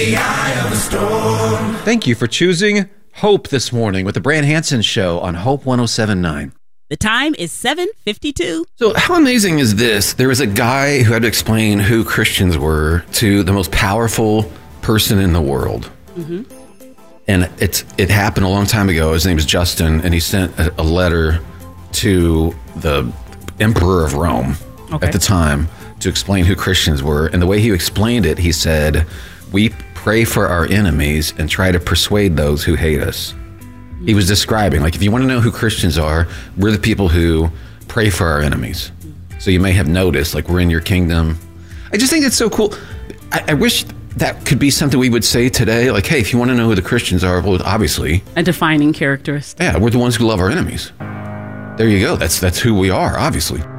The eye of the storm. Thank you for choosing Hope this morning with the Brand Hansen Show on Hope 107.9. The time is 7:52. So how amazing is this? There was a guy who had to explain who Christians were to the most powerful person in the world. Mm-hmm. And it happened a long time ago. His name is Justin, and he sent a letter to the Emperor of Rome at the time to explain who Christians were. And the way he explained it, he said, we pray for our enemies and try to persuade those who hate us. He was describing, like, if you want to know who Christians are, we're the people who pray for our enemies. So you may have noticed, like, we're in your kingdom. I just think it's so cool. I wish that could be something we would say today. Like, hey, if you want to know who the Christians are, well, obviously. A defining characteristic. Yeah, we're the ones who love our enemies. There you go. That's who we are, obviously.